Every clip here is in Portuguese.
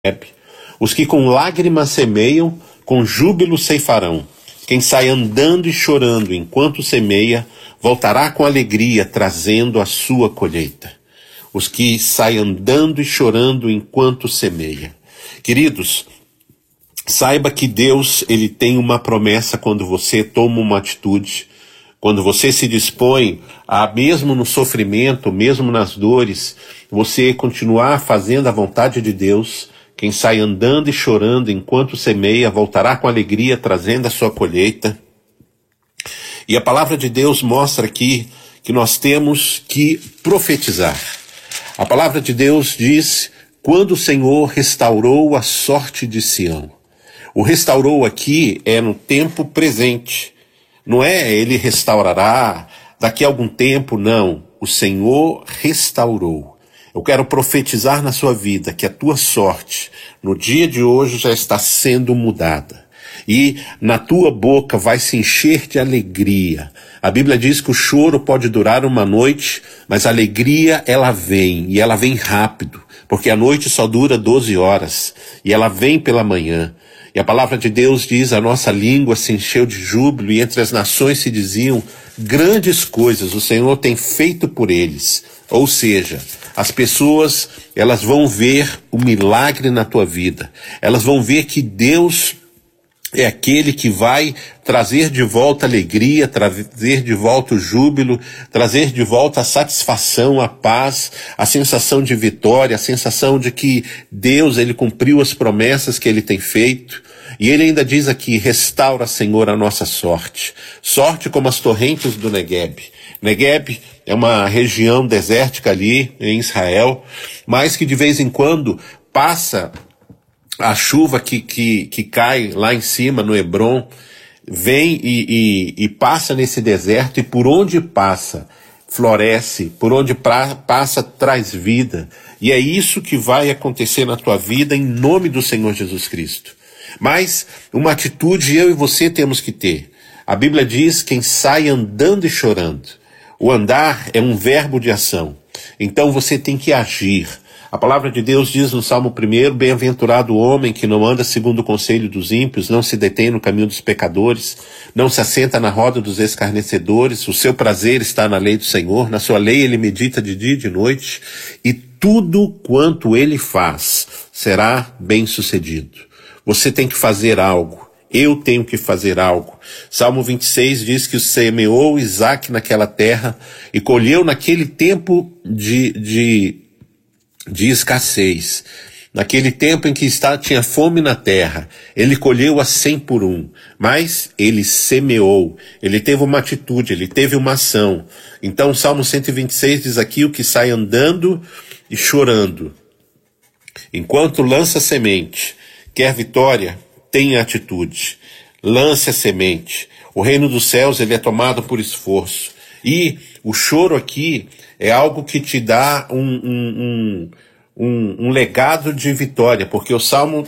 Os que com lágrimas semeiam, com júbilo ceifarão. Quem sai andando e chorando enquanto semeia, voltará com alegria, trazendo a sua colheita. Os que saem andando e chorando enquanto semeia. Queridos, saiba que Deus, ele tem uma promessa quando você toma uma atitude, quando você se dispõe a, mesmo no sofrimento, mesmo nas dores, você continuar fazendo a vontade de Deus. Quem sai andando e chorando enquanto semeia, voltará com alegria, trazendo a sua colheita. E a palavra de Deus mostra aqui que nós temos que profetizar. A palavra de Deus diz, quando o Senhor restaurou a sorte de Sião. O restaurou aqui é no tempo presente. Não é ele restaurará daqui a algum tempo, não. O Senhor restaurou. Eu quero profetizar na sua vida que a tua sorte, no dia de hoje, já está sendo mudada. E na tua boca vai se encher de alegria. A Bíblia diz que o choro pode durar uma noite, mas a alegria ela vem, e ela vem rápido, porque a noite só dura 12 horas, e ela vem pela manhã. E a palavra de Deus diz, a nossa língua se encheu de júbilo, e entre as nações se diziam, grandes coisas o Senhor tem feito por eles. Ou seja, as pessoas, elas vão ver o milagre na tua vida. Elas vão ver que Deus é aquele que vai trazer de volta a alegria, trazer de volta o júbilo, trazer de volta a satisfação, a paz, a sensação de vitória, a sensação de que Deus, ele cumpriu as promessas que ele tem feito. E ele ainda diz aqui, restaura, Senhor, a nossa sorte. Sorte como as torrentes do Negueb. Negueb é uma região desértica ali em Israel, mas que de vez em quando passa a chuva que cai lá em cima no Hebron, vem e passa nesse deserto, e por onde passa, floresce, por onde passa, traz vida. E é isso que vai acontecer na tua vida em nome do Senhor Jesus Cristo. Mas uma atitude eu e você temos que ter. A Bíblia diz, quem sai andando e chorando. O andar é um verbo de ação. Então você tem que agir. A palavra de Deus diz no Salmo 1, bem-aventurado o homem que não anda segundo o conselho dos ímpios, não se detém no caminho dos pecadores, não se assenta na roda dos escarnecedores, o seu prazer está na lei do Senhor, na sua lei ele medita de dia e de noite, e tudo quanto ele faz será bem-sucedido. Você tem que fazer algo. Eu tenho que fazer algo. Salmo 26 diz que semeou Isaac naquela terra e colheu naquele tempo de escassez. Naquele tempo em que tinha fome na terra, ele colheu a 100 por 1, mas ele semeou, ele teve uma atitude, ele teve uma ação. Então o Salmo 126 diz aqui, o que sai andando e chorando, enquanto lança semente, quer vitória, tenha atitude, lance a semente. O reino dos céus ele é tomado por esforço. E o choro aqui é algo que te dá um legado de vitória, porque o Salmo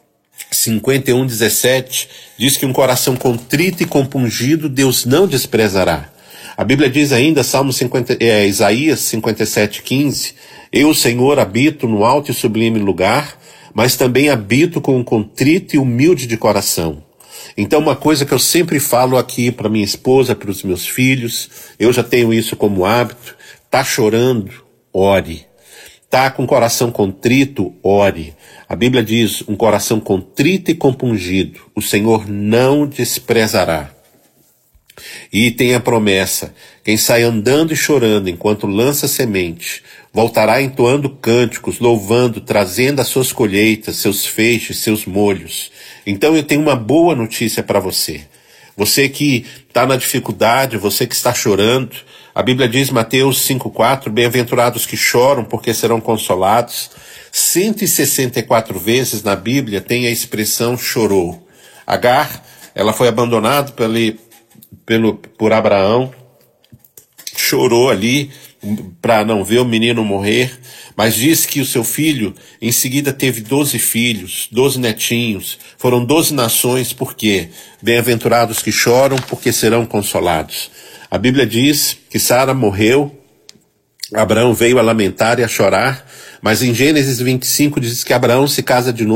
51:17 diz que um coração contrito e compungido Deus não desprezará. A Bíblia diz ainda, Isaías 57:15, eu, Senhor, habito no alto e sublime lugar, mas também habito com um contrito e humilde de coração. Então uma coisa que eu sempre falo aqui para minha esposa, para os meus filhos, eu já tenho isso como hábito, tá chorando, ore. Tá com o coração contrito, ore. A Bíblia diz, um coração contrito e compungido, o Senhor não desprezará. E tem a promessa, quem sai andando e chorando enquanto lança semente, voltará entoando cânticos, louvando, trazendo as suas colheitas, seus feixes, seus molhos. Então eu tenho uma boa notícia para você. Você que está na dificuldade, você que está chorando, a Bíblia diz, Mateus 5:4, bem-aventurados que choram, porque serão consolados. 164 vezes na Bíblia tem a expressão chorou. Agar, ela foi abandonada por Abraão, chorou ali para não ver o menino morrer, mas diz que o seu filho em seguida teve 12 filhos, 12 netinhos, foram 12 nações, por quê? Bem-aventurados que choram, porque serão consolados. A Bíblia diz que Sara morreu Abraão veio a lamentar e a chorar, mas em Gênesis 25 diz que Abraão se casa de novo